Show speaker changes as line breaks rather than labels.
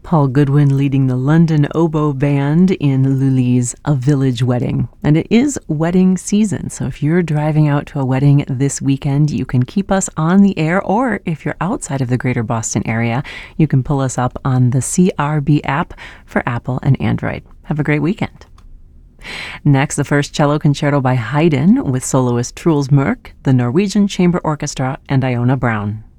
Paul Goodwin leading the London Oboe Band in Lully's A Village Wedding. And it is wedding season, so if you're driving out to a wedding this weekend, you can keep us on the air, or if you're outside of the greater Boston area, you can pull us up on the CRB app for Apple and Android. Have a great weekend. Next, the first cello concerto by Haydn with soloist Truls Mørk, the Norwegian Chamber Orchestra, and Iona Brown.